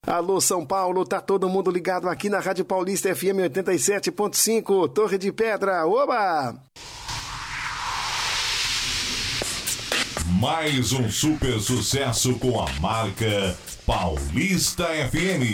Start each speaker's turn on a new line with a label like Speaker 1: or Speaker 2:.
Speaker 1: Alô, São Paulo, tá todo mundo ligado aqui na Rádio Paulista FM 87.5, Torre de Pedra, oba!
Speaker 2: Mais um super sucesso com a marca Paulista FM.